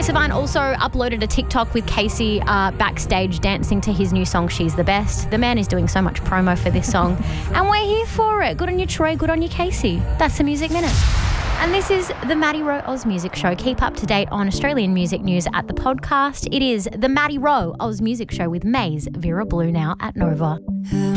Savine also uploaded a TikTok with Casey backstage dancing to his new song, She's the Best. The man is doing so much promo for this song, and we're here for it. Good on you, Troy. Good on you, Casey. That's the Music Minute. And this is the Maddie Rowe Oz Music Show. Keep up to date on Australian music news at the podcast. It is the Maddie Rowe Oz Music Show with Maze Vera Blue now at Nova.